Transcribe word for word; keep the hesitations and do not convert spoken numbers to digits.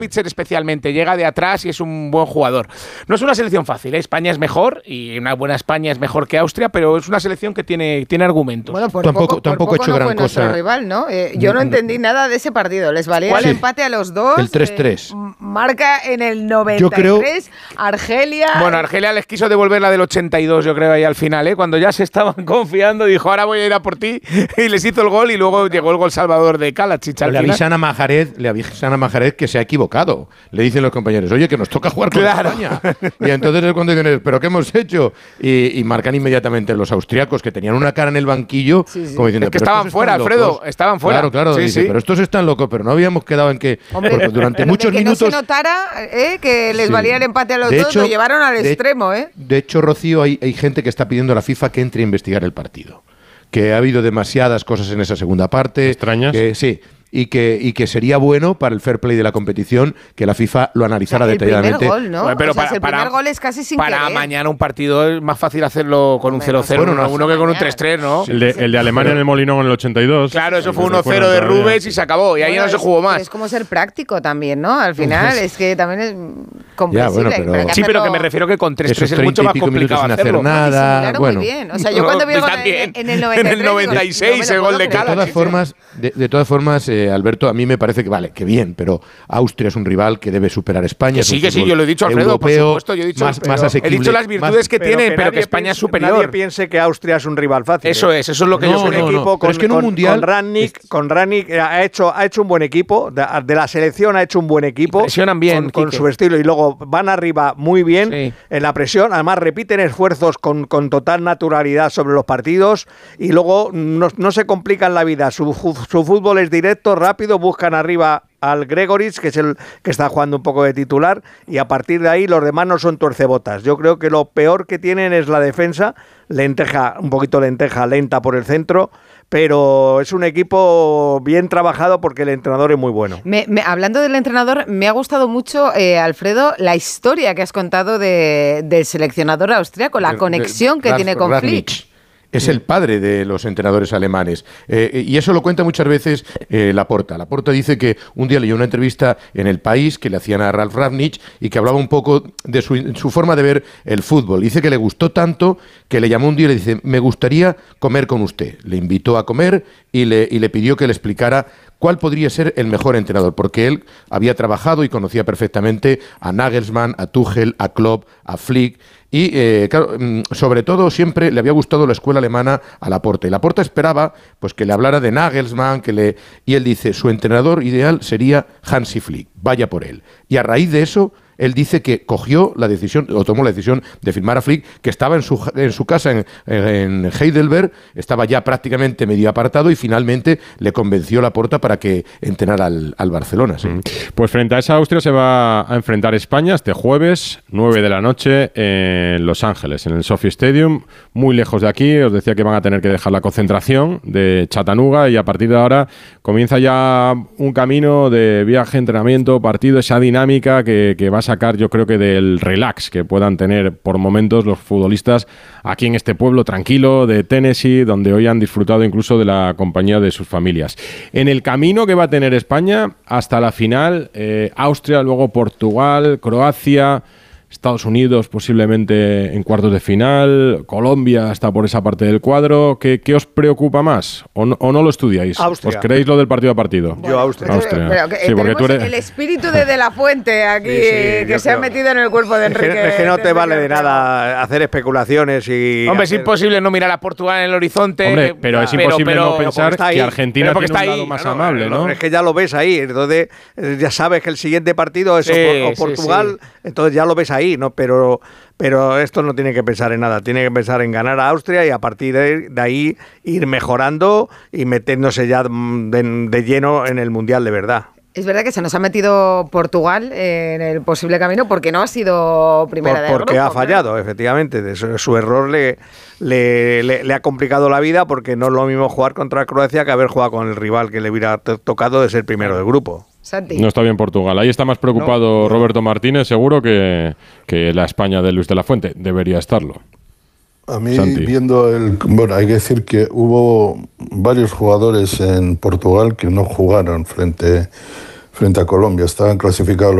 Pitzer especialmente, llega de atrás y es un buen jugador. No es una selección fácil, ¿eh? España es mejor y una buena España es mejor que Austria, pero es una selección que tiene, tiene argumentos. Bueno, por tampoco, poco, tampoco por ha hecho poco gran no fue cosa. Nuestro rival, ¿no? Eh, yo no entendí nada de ese partido. Les valía el Sí. empate a los dos. El tres tres. Eh, marca en el noventa y tres. Yo creo- Argelia. Bueno, Argelia les quiso devolver la del ochenta y dos, yo creo, ahí al final, ¿eh? Cuando ya se estaban confiando, dijo, ahora voy a ir a por ti, y les hizo el gol, y luego llegó el gol salvador de Kalachich al Le final. avisan a Mahrez, le avisan a Mahrez que se ha equivocado. Le dicen los compañeros, oye, que nos toca jugar con Claro. España. Y entonces es cuando dicen, ¿pero qué hemos hecho? Y, y marcan inmediatamente los austriacos, que tenían una cara en el banquillo, Sí, sí. como diciendo, Es que "Pero estaban estos fuera, están Alfredo, locos". estaban fuera. Claro, claro, Sí, dice, sí. pero estos están locos, pero no habíamos quedado en que Hombre, porque durante pero muchos de que minutos... no se notara eh, que les Sí. valía el empate a los De dos, hecho, lo llevaron al de- extremo, ¿eh? De hecho, Rocío, hay, hay gente que está pidiendo a la FIFA que entre a investigar el partido. Que ha habido demasiadas cosas en esa segunda parte. ¿Extrañas? Que, sí. Y que, y que sería bueno para el fair play de la competición que la FIFA lo analizara el detalladamente. primer gol, ¿no? Bueno, pero o sea, para- si el primer para- gol es casi sin Para querer. mañana un partido es más fácil hacerlo con un Bueno, cero cero, bueno, uno a no, uno que con un mañana. tres tres, ¿no? El de, el de Alemania en el Molinón en el ochenta y dos. Claro, eso Sí, fue que se uno cero acuerdan de todavía. Rubens y se acabó. Y ahí Bueno, no se es- jugó más. Es como ser práctico también, ¿no? Al final es que también es comprensible. bueno, pero- hay que Sí, pero que hacerlo- me refiero que con tres tres Esos es mucho treinta y más pico minutos complicado sin hacer hacerlo. nada. Disimularon bueno. muy bien. O sea, yo cuando vi el Pues gol también. en, en el noventa y tres, En el noventa y seis, digo, no me lo el gol puedo de creer. De Cala, todas sí, sí. formas, de, de todas formas, eh, Alberto, a mí me parece que vale, que bien, pero Austria es un rival que debe superar a España. Que es un sí, que sí, fútbol yo lo he dicho, Alfredo, por europeo, supuesto, yo he dicho- más, pero más he asequible. dicho las virtudes más- que tiene, pero que nadie España es piense- superior. Nadie piense que Austria es un rival fácil. Eso ¿eh? es, eso es lo que No, yo Es un no, creo. no. equipo Pero con, es que en un con- mundial- con Rangnick, con Rangnick ha hecho, ha hecho un buen equipo, de, de la selección ha hecho un buen equipo. Y presionan bien, con, con Quique. su estilo y luego van arriba muy bien Sí. en la presión. Además repiten esfuerzos con, con total naturalidad sobre los partidos y luego no, no se complican la vida. Su, su fútbol es directo, rápido, buscan arriba al Gregoritsch, que es el que está jugando un poco de titular, y a partir de ahí los demás no son tuercebotas. Yo creo que lo peor que tienen es la defensa, lenteja, un poquito lenteja, lenta por el centro, pero es un equipo bien trabajado porque el entrenador es muy bueno. Me- me- hablando del entrenador, me ha gustado mucho, eh, Alfredo, la historia que has contado de, del seleccionador austriaco, la de- conexión de que Ralf tiene con Rangnick. Flick. Es el padre de los entrenadores alemanes. Eh, y eso lo cuenta muchas veces eh, Laporta. Laporta dice que un día leyó una entrevista en El País que le hacían a Ralf Rangnick y que hablaba un poco de su, su forma de ver el fútbol. Dice que le gustó tanto que le llamó un día y le dice, me gustaría comer con usted. Le invitó a comer y le, y le pidió que le explicara cuál podría ser el mejor entrenador, porque él había trabajado y conocía perfectamente a Nagelsmann, a Tuchel, a Klopp, a Flick. Y, eh, claro, mm, sobre todo, siempre le había gustado la escuela alemana a Laporta. Y Laporta esperaba pues, que le hablara de Nagelsmann, que le... y él dice, su entrenador ideal sería Hansi Flick, vaya por él. Y a raíz de eso, él dice que cogió la decisión, o tomó la decisión de firmar a Flick, que estaba en su, en su casa en, en Heidelberg, estaba ya prácticamente medio apartado y finalmente le convenció Laporta para que entrenara al, al Barcelona. ¿sí? Pues frente a esa Austria se va a enfrentar España este jueves, nueve de la noche, en Los Ángeles, en el Sophie Stadium, muy lejos de aquí. Os decía que van a tener que dejar la concentración de Chattanooga y a partir de ahora comienza ya un camino de viaje, entrenamiento, partido, esa dinámica que, que va a sacar, yo creo que del relax que puedan tener por momentos los futbolistas aquí en este pueblo tranquilo de Tennessee, donde hoy han disfrutado incluso de la compañía de sus familias. En el camino que va a tener España hasta la final, eh, Austria, luego Portugal, Croacia, Estados Unidos posiblemente en cuartos de final, Colombia está por esa parte del cuadro. ¿Qué, qué os preocupa más? ¿O no, o no lo estudiáis? Austria. ¿Os creéis lo del partido a partido? Yo Austria. Austria. Pero que, eh, Sí, porque tenemos tú eres- el espíritu de De La Fuente aquí, Sí, sí, que yo se ha creo. metido en el cuerpo de Es que, Enrique. es que no te de vale de Enrique nada hacer especulaciones y... Hombre, es hacer- imposible no mirar a Portugal en el horizonte. Hombre, eh, pero es imposible no pensar está ahí. que Argentina Pero porque tiene un está lado ahí, más Claro, amable, ¿no? Es que ya lo ves ahí, entonces eh, ya sabes que el siguiente partido es o Sí, por- o sí, Portugal, sí. entonces ya lo ves ahí, ¿no? Pero, pero esto no tiene que pensar en nada, tiene que pensar en ganar a Austria y a partir de, de ahí ir mejorando y metiéndose ya mm, de, de lleno en el Mundial de verdad. Es verdad que se nos ha metido Portugal en el posible camino porque no ha sido primera Por- de porque grupo, ha fallado, efectivamente. De Su, su error le, le, le- le ha complicado la vida porque no es lo mismo jugar contra Croacia que haber jugado con el rival que le hubiera to- tocado de ser primero de grupo. Santi. No está bien Portugal. Ahí está más preocupado Roberto Martínez, seguro, que, que la España de Luis de la Fuente. Debería estarlo. A mí, Santi. viendo el... Bueno, hay que decir que hubo varios jugadores en Portugal que no jugaron frente frente a Colombia. Estaban clasificados